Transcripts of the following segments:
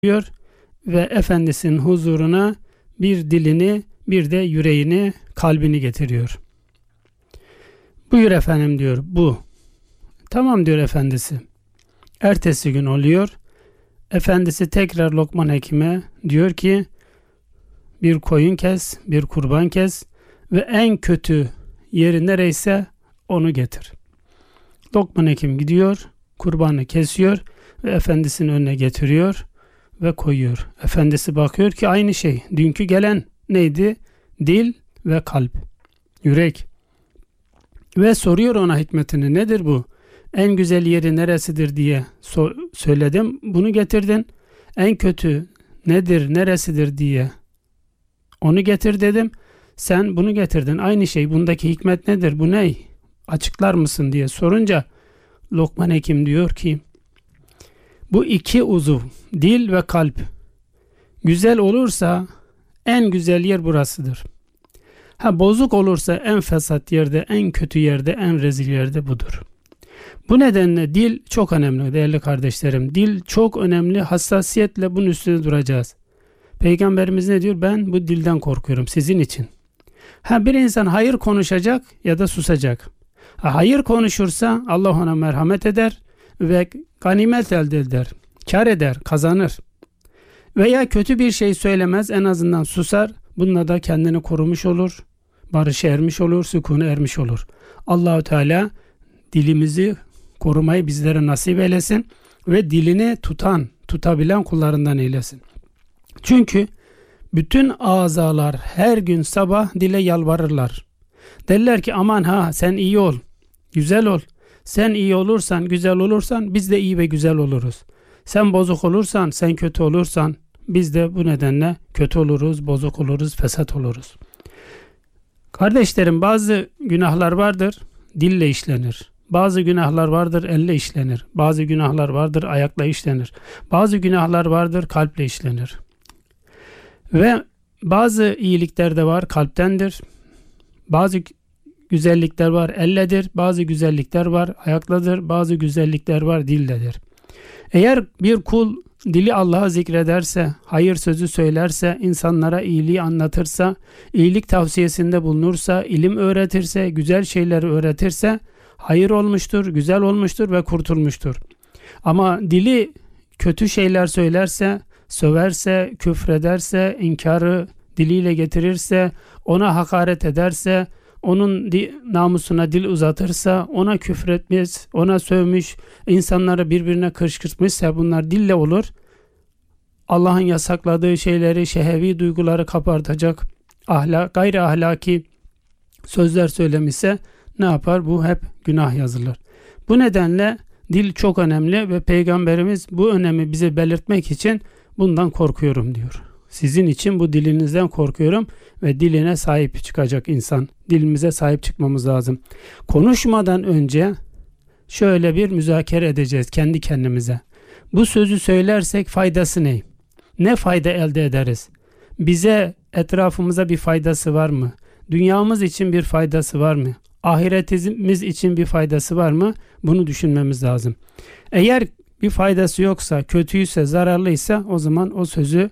diyor ve efendisinin huzuruna bir dilini, bir de yüreğini, kalbini getiriyor. Buyur efendim diyor, bu. Tamam diyor efendisi. Ertesi gün oluyor. Efendisi tekrar Lokman Hekim'e diyor ki bir koyun kes, bir kurban kes ve en kötü yeri nereyse onu getir. Lokman Hekim gidiyor, kurbanı kesiyor ve efendisinin önüne getiriyor ve koyuyor. Efendisi bakıyor ki aynı şey. Dünkü gelen neydi? Dil ve kalp, yürek. Ve soruyor ona hikmetini, nedir bu? En güzel yeri neresidir diye söyledim. Bunu getirdin. En kötü nedir, neresidir diye onu getir dedim. Sen bunu getirdin. Aynı şey. Bundaki hikmet nedir? Bu ne? Açıklar mısın diye sorunca Lokman Hekim diyor ki bu iki uzuv, dil ve kalp güzel olursa en güzel yer burasıdır. Bozuk olursa en fesat yerde, en kötü yerde, en rezil yerde budur. Bu nedenle dil çok önemli değerli kardeşlerim. Dil çok önemli. Hassasiyetle bunun üstüne duracağız. Peygamberimiz ne diyor? Ben bu dilden korkuyorum sizin için. Bir insan hayır konuşacak ya da susacak. Hayır konuşursa Allah ona merhamet eder ve ganimet elde eder. Kar eder, kazanır. Veya kötü bir şey söylemez, en azından susar. Bununla da kendini korumuş olur. Barışa ermiş olur, sükûna ermiş olur. Allah-u Teala dilimizi korumayı bizlere nasip eylesin ve dilini tutabilen kullarından eylesin. Çünkü bütün azalar her gün sabah dile yalvarırlar. Derler ki aman sen iyi ol, güzel ol. Sen iyi olursan, güzel olursan biz de iyi ve güzel oluruz. Sen bozuk olursan, sen kötü olursan biz de bu nedenle kötü oluruz, bozuk oluruz, fesat oluruz. Kardeşlerim, bazı günahlar vardır, dille işlenir. Bazı günahlar vardır, elle işlenir. Bazı günahlar vardır, ayakla işlenir. Bazı günahlar vardır, kalple işlenir. Ve bazı iyilikler de var, kalptendir. Bazı güzellikler var, elledir. Bazı güzellikler var, ayakladır. Bazı güzellikler var, dilledir. Eğer bir kul dili Allah'a zikrederse, hayır sözü söylerse, insanlara iyiliği anlatırsa, iyilik tavsiyesinde bulunursa, ilim öğretirse, güzel şeyleri öğretirse, hayır olmuştur, güzel olmuştur ve kurtulmuştur. Ama dili kötü şeyler söylerse, söverse, küfrederse, inkarı diliyle getirirse, ona hakaret ederse, onun namusuna dil uzatırsa, ona küfretmiş, ona sövmüş, insanları birbirine kışkırtmışsa bunlar dille olur. Allah'ın yasakladığı şeyleri, şehevi duyguları kabartacak gayri ahlaki sözler söylemişse ne yapar? Bu hep günah yazılır. Bu nedenle dil çok önemli ve Peygamberimiz bu önemi bize belirtmek için bundan korkuyorum diyor. Sizin için bu dilinizden korkuyorum ve diline sahip çıkacak insan. Dilimize sahip çıkmamız lazım. Konuşmadan önce şöyle bir müzakere edeceğiz kendi kendimize. Bu sözü söylersek faydası ne? Ne fayda elde ederiz? Bize, etrafımıza bir faydası var mı? Dünyamız için bir faydası var mı? Ahiretimiz için bir faydası var mı? Bunu düşünmemiz lazım. Eğer bir faydası yoksa, kötüyse, zararlıysa o zaman o sözü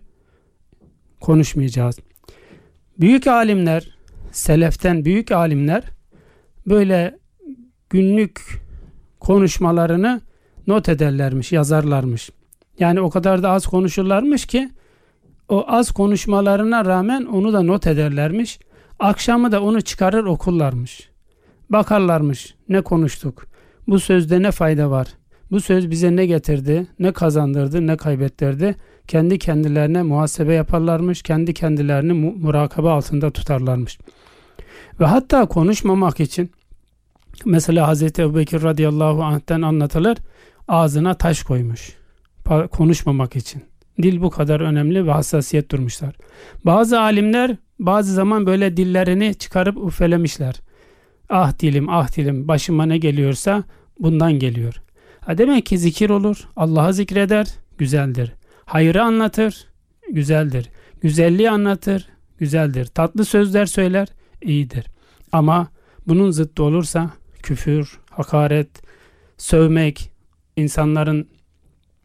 konuşmayacağız. Büyük alimler, seleften büyük alimler böyle günlük konuşmalarını not ederlermiş, yazarlarmış. Yani o kadar da az konuşurlarmış ki o az konuşmalarına rağmen onu da not ederlermiş. Akşamı da onu çıkarır okurlarmış. Bakarlarmış ne konuştuk, bu sözde ne fayda var, bu söz bize ne getirdi, ne kazandırdı, ne kaybettirdi. Kendi kendilerine muhasebe yaparlarmış, kendi kendilerini murakabe altında tutarlarmış. Ve hatta konuşmamak için mesela Hazreti Ebubekir radıyallahu anh'ten anlatılır, ağzına taş koymuş konuşmamak için. Dil bu kadar önemli ve hassasiyet durmuşlar. Bazı alimler bazı zaman böyle dillerini çıkarıp ufelemişler. Ah dilim başıma ne geliyorsa bundan geliyor. Demek ki zikir olur, Allah'ı zikreder, güzeldir. Hayrı anlatır, güzeldir. Güzelliği anlatır, güzeldir. Tatlı sözler söyler, iyidir. Ama bunun zıttı olursa küfür, hakaret, sövmek, insanların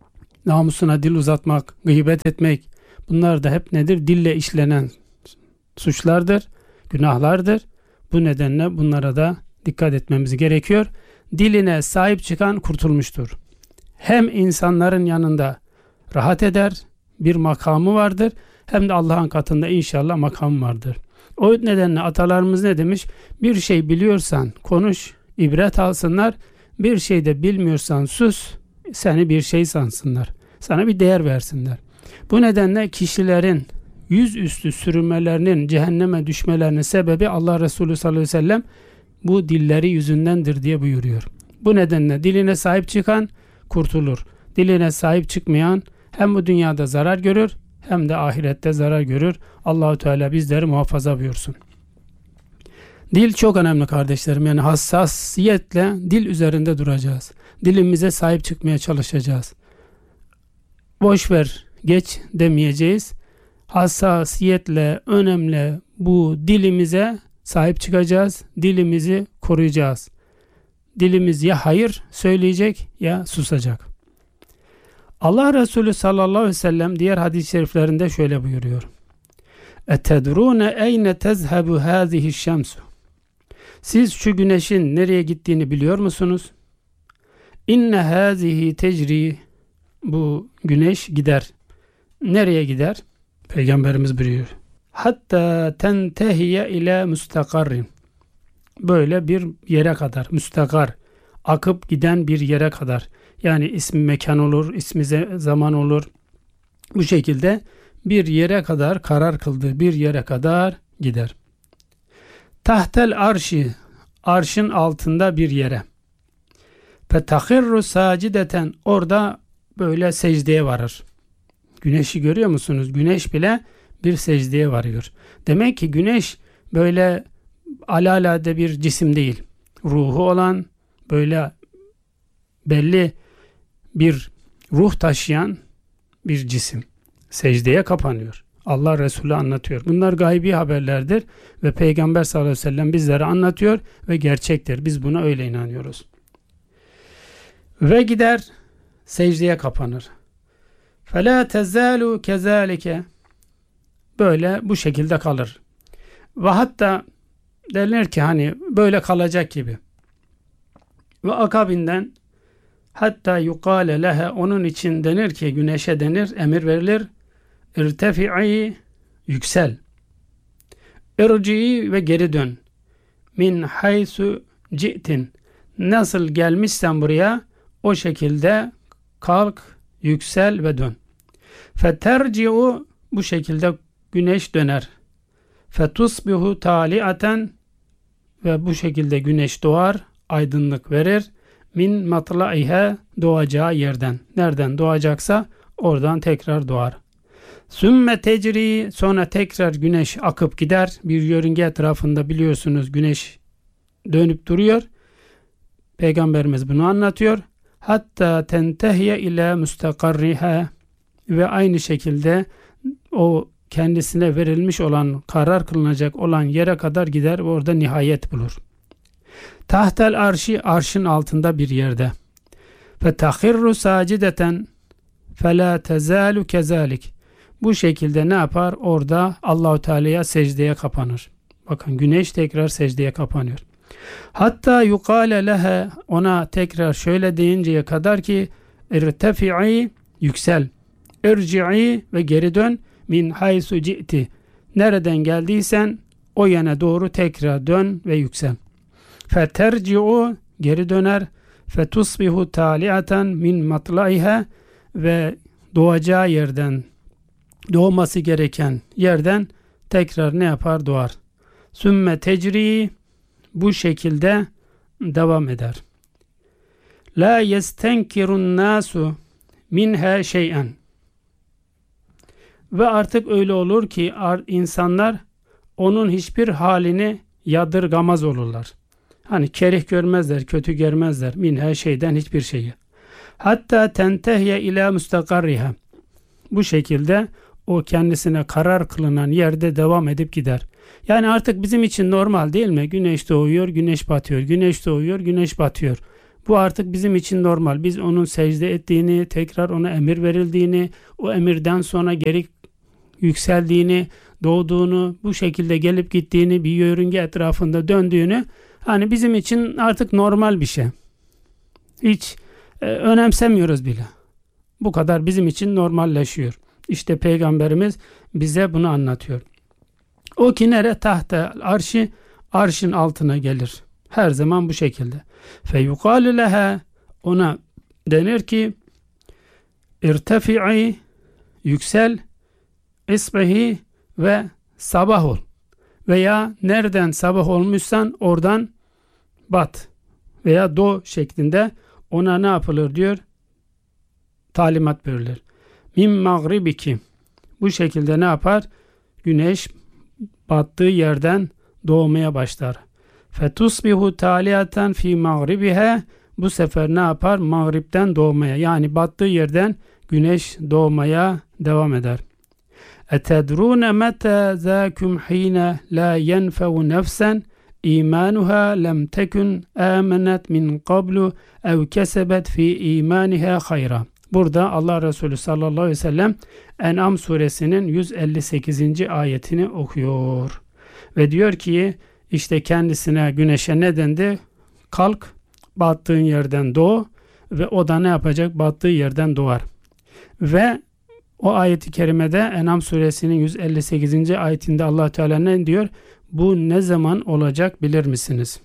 namusuna dil uzatmak, gıybet etmek, bunlar da hep nedir? Dille işlenen suçlardır, günahlardır. Bu nedenle bunlara da dikkat etmemiz gerekiyor. Diline sahip çıkan kurtulmuştur. Hem insanların yanında rahat eder, bir makamı vardır, hem de Allah'ın katında inşallah makamı vardır. O nedenle atalarımız ne demiş? Bir şey biliyorsan konuş, ibret alsınlar. Bir şey de bilmiyorsan sus, seni bir şey sansınlar. Sana bir değer versinler. Bu nedenle kişilerin yüzüstü sürünmelerinin, cehenneme düşmelerinin sebebi Allah Resulü sallallahu aleyhi ve sellem bu dilleri yüzündendir diye buyuruyor. Bu nedenle diline sahip çıkan kurtulur. Diline sahip çıkmayan hem bu dünyada zarar görür hem de ahirette zarar görür. Allahu Teala bizleri muhafaza buyursun. Dil çok önemli kardeşlerim. Yani hassasiyetle dil üzerinde duracağız. Dilimize sahip çıkmaya çalışacağız. Boş ver, geç demeyeceğiz. Hassasiyetle, önemli bu dilimize sahip çıkacağız. Dilimizi koruyacağız. Dilimiz ya hayır söyleyecek ya susacak. Allah Resulü sallallahu aleyhi ve sellem diğer hadis-i şeriflerinde şöyle buyuruyor. اَتَدْرُونَ اَيْنَ تَذْهَبُ هَذِهِ الشَّمْسُ Siz şu güneşin nereye gittiğini biliyor musunuz? İnne hâzihi tecri Bu güneş gider. Nereye gider? Peygamberimiz buyuruyor. Hatta tentehiye ile müstakarrin. Böyle bir yere kadar, müstakar, akıp giden bir yere kadar. Yani ismi mekan olur, ismi zaman olur. Bu şekilde bir yere kadar, karar kıldığı bir yere kadar gider. Tahtel arşi, arşın altında bir yere. Fetahirru sacideten, orada böyle secdeye varır. Güneşi görüyor musunuz? Güneş bile bir secdeye varıyor. Demek ki güneş böyle alelade bir cisim değil. Ruhu olan, böyle belli bir ruh taşıyan bir cisim. Secdeye kapanıyor. Allah Resulü anlatıyor. Bunlar gaybi haberlerdir ve Peygamber sallallahu aleyhi ve sellem bizlere anlatıyor ve gerçektir. Biz buna öyle inanıyoruz. Ve gider secdeye kapanır. فَلَا تَزَالُوا كَذَٰلِكَ Böyle bu şekilde kalır. Ve hatta derler ki hani böyle kalacak gibi. Ve akabinden hatta yukale lehe, onun için denir ki, güneşe denir, emir verilir. İrtefi'i, yüksel. İrci'i, ve geri dön. Min haysu ci'tin, nasıl gelmişsen buraya o şekilde kalk, yüksel ve dön. Feterci'u, bu şekilde güneş döner. Fetusbihu taliaten, ve bu şekilde güneş doğar, aydınlık verir. Min matlaiha, doğacağı yerden. Nereden doğacaksa oradan tekrar doğar. Sümme tecri, sonra tekrar güneş akıp gider. Bir yörünge etrafında biliyorsunuz güneş dönüp duruyor. Peygamberimiz bunu anlatıyor. Hatta tentehiye ile müstakarriha, ve aynı şekilde o kendisine verilmiş olan, karar kılınacak olan yere kadar gider ve orada nihayet bulur. Tahtel arşi, arşın altında bir yerde. Fetahirru sacideten fela tezalu kezalik. Bu şekilde ne yapar? Orada Allahu Teala'ya secdeye kapanır. Bakın güneş tekrar secdeye kapanıyor. Hatta yukale lehe, ona tekrar şöyle deyinceye kadar ki irtefi'i, yüksel. İrci'i, ve geri dön. Min haysu ci'ti, nereden geldiysen o yana doğru tekrar dön ve yüksel. Feterci'u, geri döner. Fetusbihu taliaten min matlaiha, ve doğacağı yerden, doğması gereken yerden tekrar ne yapar? Doğar. Sümme tecri, bu şekilde devam eder. La yestenkirun nasu minha şey'en, ve artık öyle olur ki insanlar onun hiçbir halini yadırgamaz olurlar. Hani kerih görmezler, kötü görmezler. Minha, şeyden, hiçbir şeyi. Hatta tentehye ila müstakarriha. Bu şekilde o kendisine karar kılınan yerde devam edip gider. Yani artık bizim için normal değil mi? Güneş doğuyor, güneş batıyor. Güneş doğuyor, güneş batıyor. Bu artık bizim için normal. Biz onun secde ettiğini, tekrar ona emir verildiğini, o emirden sonra geri yükseldiğini, doğduğunu, bu şekilde gelip gittiğini, bir yörünge etrafında döndüğünü, hani bizim için artık normal bir şey. Hiç önemsemiyoruz bile. Bu kadar bizim için normalleşiyor. İşte Peygamberimiz bize bunu anlatıyor. O ki nere? Tahte arşi, arşın altına gelir. Her zaman bu şekilde. Feyukalu leha, ona denir ki irtefi'i, yüksel, isbihi ve sabah ol. Veya nereden sabah olmuşsan oradan bat veya doğu şeklinde ona ne yapılır diyor? Talimat verilir. Min mağribiki. Bu şekilde ne yapar? Güneş battığı yerden doğmaya başlar. Fetusbihu taliyatan fi mağribiha. Bu sefer ne yapar? Mağripten doğmaya, yani battığı yerden güneş doğmaya devam eder. Etedrune meta zâkum hîne la yenfevu nefsen İmanuha lem tekun amenet min qablu ev kesebet fi imaniha hayra. Burada Allah Resulü sallallahu aleyhi ve sellem En'am suresinin 158. ayetini okuyor. Ve diyor ki işte kendisine, güneşe ne dendi? Kalk, battığın yerden doğ, ve o da ne yapacak? Battığı yerden doğar. Ve o ayet-i kerimede En'am suresinin 158. ayetinde Allah Teala ne diyor? Bu ne zaman olacak bilir misiniz?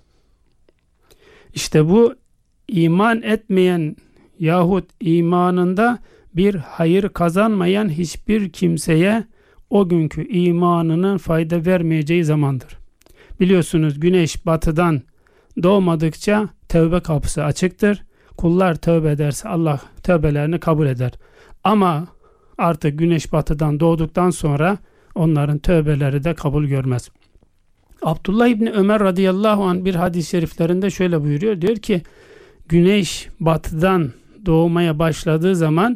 İşte bu iman etmeyen yahut imanında bir hayır kazanmayan hiçbir kimseye o günkü imanının fayda vermeyeceği zamandır. Biliyorsunuz güneş batıdan doğmadıkça tövbe kapısı açıktır. Kullar tövbe ederse Allah tövbelerini kabul eder. Ama artık güneş batıdan doğduktan sonra onların tövbeleri de kabul görmez. Abdullah İbni Ömer radıyallahu anh bir hadis-i şeriflerinde şöyle buyuruyor. Diyor ki güneş batıdan doğmaya başladığı zaman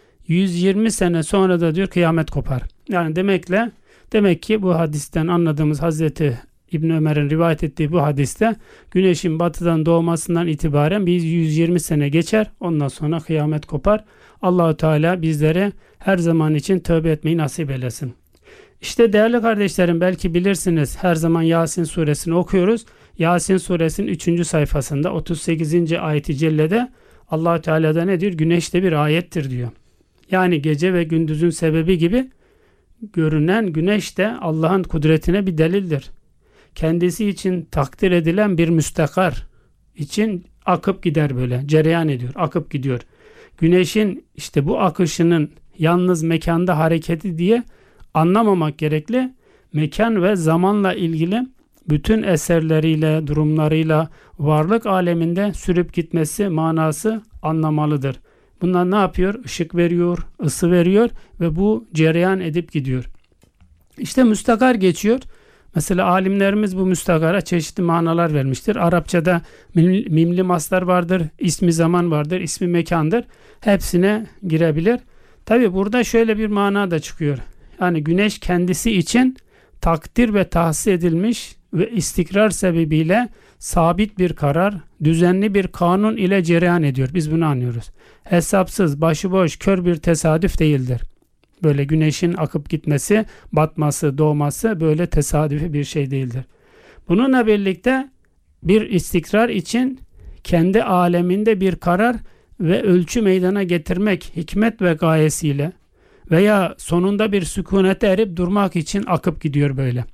120 sene sonra da diyor kıyamet kopar. Yani demek ki bu hadisten anladığımız Hazreti İbni Ömer'in rivayet ettiği bu hadiste güneşin batıdan doğmasından itibaren biz 120 sene geçer. Ondan sonra kıyamet kopar. Allah-u Teala bizlere her zaman için tövbe etmeyi nasip eylesin. İşte değerli kardeşlerim, belki bilirsiniz, her zaman Yasin suresini okuyoruz. Yasin suresinin 3. sayfasında 38. ayet-i cellede Allah-u Teala da ne diyor? Güneş de bir ayettir diyor. Yani gece ve gündüzün sebebi gibi görünen güneş de Allah'ın kudretine bir delildir. Kendisi için takdir edilen bir müstakar için akıp gider, böyle cereyan ediyor, akıp gidiyor. Güneşin işte bu akışının yalnız mekanda hareketi diye anlamamak gerekli. Mekan ve zamanla ilgili bütün eserleriyle, durumlarıyla varlık aleminde sürüp gitmesi manası anlamalıdır. Bunlar ne yapıyor? Işık veriyor, ısı veriyor ve bu cereyan edip gidiyor. İşte müstakar geçiyor. Mesela alimlerimiz bu müstakara çeşitli manalar vermiştir. Arapçada mimli maslar vardır, ismi zaman vardır, ismi mekandır. Hepsine girebilir. Tabi burada şöyle bir mana da çıkıyor. Yani güneş kendisi için takdir ve tahsis edilmiş ve istikrar sebebiyle sabit bir karar, düzenli bir kanun ile cereyan ediyor. Biz bunu anlıyoruz. Hesapsız, başıboş, kör bir tesadüf değildir. Böyle güneşin akıp gitmesi, batması, doğması böyle tesadüfi bir şey değildir. Bununla birlikte bir istikrar için kendi aleminde bir karar ve ölçü meydana getirmek hikmet ve gayesiyle veya sonunda bir sükunete erip durmak için akıp gidiyor böyle.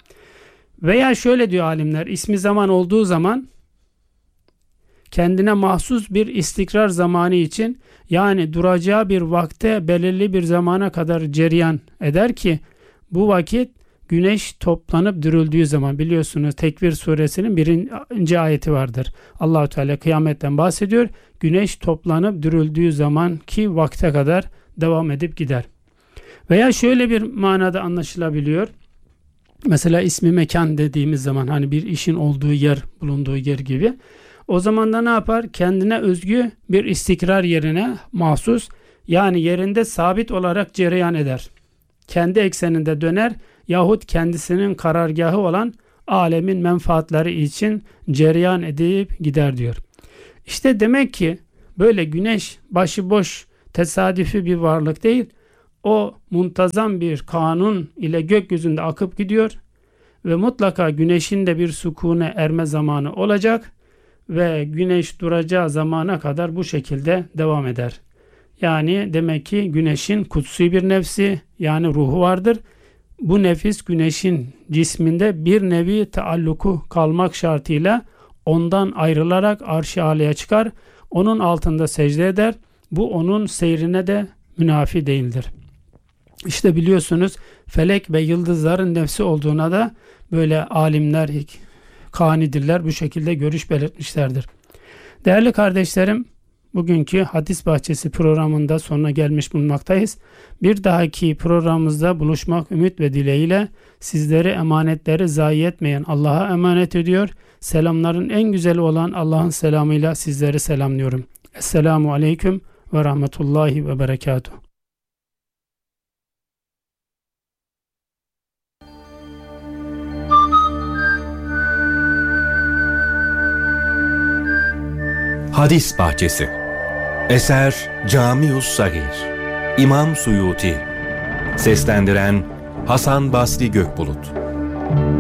Veya şöyle diyor alimler, ismi zaman olduğu zaman kendine mahsus bir istikrar zamanı için, yani duracağı bir vakte belirli bir zamana kadar cereyan eder ki bu vakit güneş toplanıp dürüldüğü zaman, biliyorsunuz Tekvir suresinin 1. ayeti vardır. Allah-u Teala kıyametten bahsediyor. Güneş toplanıp dürüldüğü zaman ki vakte kadar devam edip gider. Veya şöyle bir manada anlaşılabiliyor. Mesela ismi mekan dediğimiz zaman hani bir işin olduğu yer, bulunduğu yer gibi. O zaman da ne yapar? Kendine özgü bir istikrar yerine mahsus, yani yerinde sabit olarak cereyan eder. Kendi ekseninde döner yahut kendisinin karargahı olan alemin menfaatleri için cereyan edip gider diyor. İşte demek ki böyle güneş başıboş tesadüfi bir varlık değil. O muntazam bir kanun ile gökyüzünde akıp gidiyor ve mutlaka güneşin de bir sükûne erme zamanı olacak ve güneş duracağı zamana kadar bu şekilde devam eder. Yani demek ki güneşin kutsi bir nefsi, yani ruhu vardır. Bu nefis güneşin cisminde bir nevi taalluku kalmak şartıyla ondan ayrılarak arş-ı alaya çıkar. Onun altında secde eder. Bu onun seyrine de münafi değildir. İşte biliyorsunuz felek ve yıldızların nefsi olduğuna da böyle alimler, kanidirler bu şekilde görüş belirtmişlerdir. Değerli kardeşlerim, bugünkü Hadis Bahçesi programında sonuna gelmiş bulunmaktayız. Bir dahaki programımızda buluşmak ümit ve dileğiyle sizleri emanetleri zayi etmeyen Allah'a emanet ediyor. Selamların en güzeli olan Allah'ın selamıyla sizleri selamlıyorum. Esselamu Aleyküm ve Rahmetullahi ve Berekatuhu. Hadis Bahçesi. Eser Camius Sagir. İmam Suyuti. Seslendiren Hasan Basri Gökbulut.